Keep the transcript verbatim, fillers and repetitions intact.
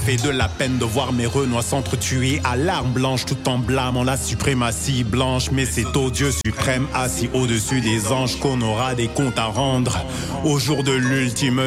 fait de la peine de voir mes renois s'entretuer à l'arme blanche tout en blâmant la suprématie blanche. Mais c'est au Dieu suprême assis au-dessus des anges qu'on aura des comptes à rendre au jour de l'ultime